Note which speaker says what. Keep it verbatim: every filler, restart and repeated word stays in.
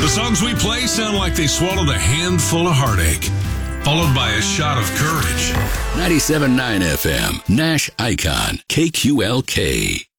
Speaker 1: The songs we play sound like they swallowed a handful of heartache, followed by a shot of courage.
Speaker 2: ninety-seven point nine F M, Nash Icon, K Q L K.